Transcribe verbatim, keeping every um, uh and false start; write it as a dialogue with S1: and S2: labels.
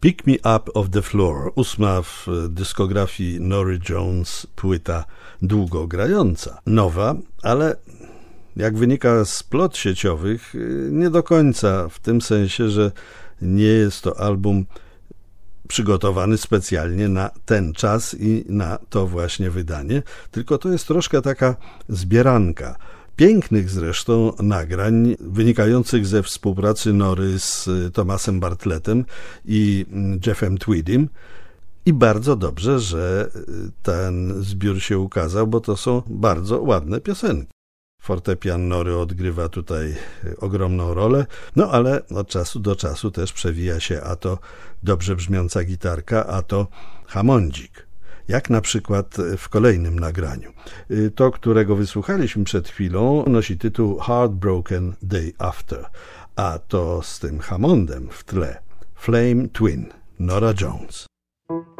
S1: Pick Me Up Off the Floor, ósma w dyskografii Nory Jones płyta długo grająca. Nowa, ale jak wynika z plot sieciowych, nie do końca, w tym sensie, że nie jest to album przygotowany specjalnie na ten czas i na to właśnie wydanie, tylko to jest troszkę taka zbieranka pięknych zresztą nagrań wynikających ze współpracy Nory z Thomasem Bartlettem i Jeffem Tweedym. I bardzo dobrze, że ten zbiór się ukazał, bo to są bardzo ładne piosenki. Fortepian Nory odgrywa tutaj ogromną rolę, no ale od czasu do czasu też przewija się a to dobrze brzmiąca gitarka, a to hammondzik. Jak na przykład w kolejnym nagraniu. To, którego wysłuchaliśmy przed chwilą, nosi tytuł Heartbroken Day After, a to z tym hammondem w tle Flame Twin, Norah Jones.